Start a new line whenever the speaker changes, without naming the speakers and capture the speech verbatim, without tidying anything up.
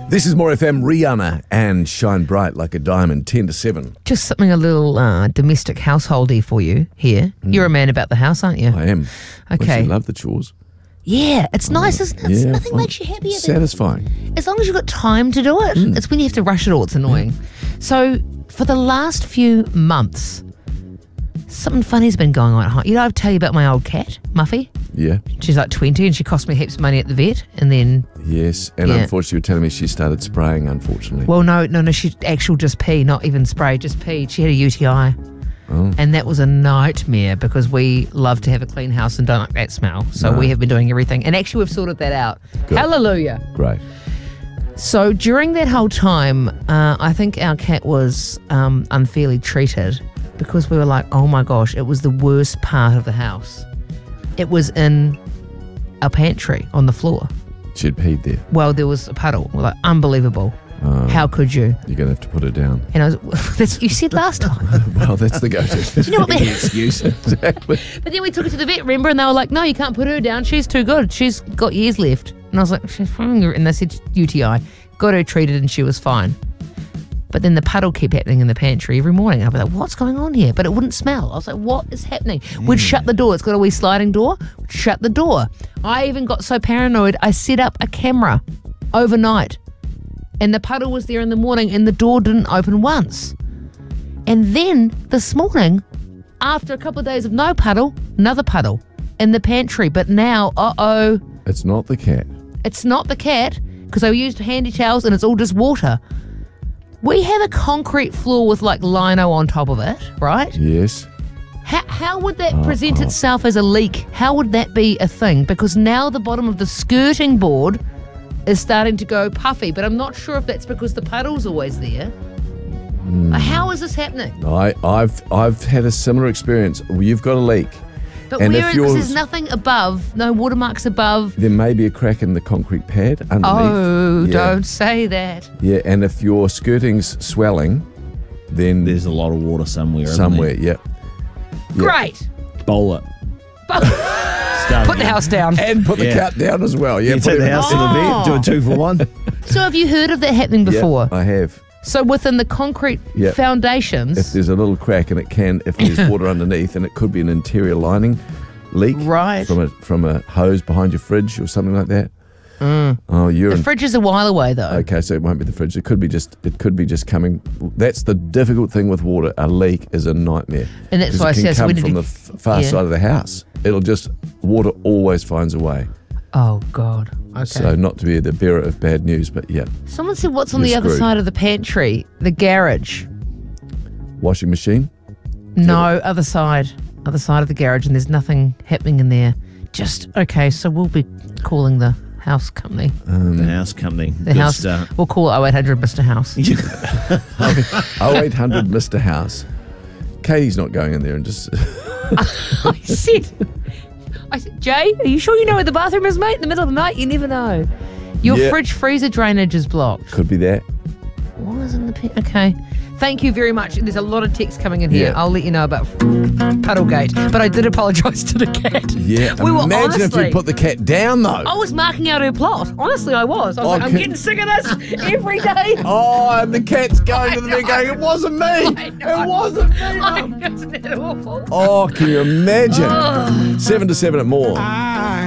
This is More F M, Rihanna and Shine Bright Like a Diamond, ten to seven.
Just something a little uh, domestic householdy for you here. Mm. You're a man about the house, aren't you?
I am.
Okay.
I love the chores.
Yeah, it's nice, isn't it?
Yeah,
Nothing
fine.
makes you happier than...
Satisfying.
As long as you've got time to do it.
Mm.
It's when you have to rush it all, it's annoying. Mm. So, for the last few months, something funny's been going on at home. You know, I'll tell you about my old cat, Muffy.
Yeah.
She's like twenty and she cost me heaps of money at the vet, and then...
Yes, and
yeah.
unfortunately you were telling me she started spraying, unfortunately.
Well, no, no, no, she actual just pee, not even spray, just pee. She had a U T I.
Oh.
And that was a nightmare because we love to have a clean house and don't like that smell. So
No.
we have been doing everything. And actually we've sorted that out.
Good.
Hallelujah.
Great.
So during that whole time, uh, I think our cat was um, unfairly treated because we were like, oh my gosh, it was the worst part of the house. It was in a pantry on the floor.
She'd peed there.
Well, there was a puddle. We're like, unbelievable.
Oh.
How could you?
You're going to have to put her down.
And I was, that's, you said last time.
Well, that's the go-to.
Do you know what
the
they-
excuse. Exactly.
But then we took her to the vet, remember? And they were like, no, you can't put her down. She's too good. She's got years left. And I was like, she's fine. And they said U T I. Got her treated and she was fine. But then the puddle kept happening in the pantry every morning. I'd be like, what's going on here? But it wouldn't smell. I was like, what is happening? We'd shut the door. It's got a wee sliding door. We'd shut the door. I even got so paranoid, I set up a camera overnight. And the puddle was there in the morning and the door didn't open once. And then this morning, after a couple of days of no puddle, another puddle in the pantry. But now, uh-oh,
It's not the cat.
it's not the cat because I used handy towels and it's all just water. We have a concrete floor with like lino on top of it, right?
Yes.
How, how would that
Uh,
present
uh.
itself as a leak? How would that be a thing? Because now the bottom of the skirting board is starting to go puffy, but I'm not sure if that's because the puddle's always there.
Mm.
How is this happening?
I, I've I've had a similar experience. You've got a leak.
But
And
where,
if
because
yours-
there's nothing above, no watermarks above.
There may be a crack in the concrete pad underneath.
Oh,
Yeah.
don't say that.
Yeah, and if your skirting's swelling, then
There's a lot of water somewhere. isn't
somewhere, yeah. Yeah.
Great.
there? Bowl it. Start
Put the
again.
house down.
And put the
Yeah.
cat down as well. Yeah,
You
put
take
it
the
in
house to the
Oh.
vet, do a two for one.
So have you heard of that happening
Yeah,
before?
I have.
So within the concrete
Yeah.
foundations,
If there's a little crack, and it can, if there's water underneath, and it could be an interior lining leak
Right.
from a from a hose behind your fridge or something like that. Oh, you're
the
in.
fridge is a while away though.
Okay, so it won't be the fridge. It could be just. It could be just coming. That's the difficult thing with water. A leak is a nightmare.
And that's
'Cause
why I
it can
said, so
come
we need
from
to-
the f- far
yeah.
side of the house. It'll just water always finds a way.
Oh God. Okay.
So not to be the bearer of bad news, but yeah,
Someone said, what's on
You're
the other
screwed.
side of the pantry? The garage.
washing machine.
No, other side. Other side of the garage, and there's nothing happening in there. Just okay. So we'll be calling the house company.
The house company.
The
Good
house.
start.
We'll call oh eight hundred Mister House.
oh eight hundred Mister House. Katie's not going in there and just.
I said, I said, Jay, are you sure you know where the bathroom is, mate? In the middle of the night, you never know. Your
Yeah.
fridge freezer drainage is blocked.
Could be that.
What is in the pen? Okay. Thank you very much. There's a lot of text coming in here.
Yeah.
I'll let you know about Puddlegate. But I did apologise to the cat.
Yeah.
We were
Imagine if
honestly-
you put the cat down though.
I was marking out her plot. Honestly, I was. I was
Oh,
like, I'm
could-
getting sick of this every day.
Oh, and the cat's going to the
I
bed going, it wasn't me.
I know.
It wasn't me.
I
Mum."
know, isn't that awful?
Oh, can you imagine?
Oh.
Seven to seven at more.